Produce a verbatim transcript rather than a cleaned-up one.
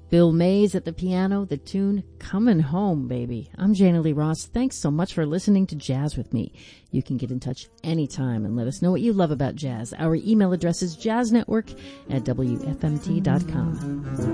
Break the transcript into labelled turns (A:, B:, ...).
A: Bill Mays at the piano, the tune Coming Home, Baby. I'm Jana Lee Ross. Thanks so much for listening to Jazz with me. You can get in touch anytime and let us know what you love about jazz. Our email address is jazznetwork at W F M T dot com.